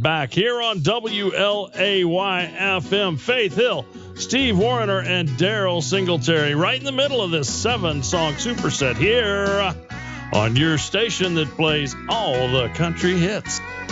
back here on WLAY-FM. Faith Hill, Steve Warner, and Daryl Singletary right in the middle of this 7-song superset here on your station that plays all the country hits.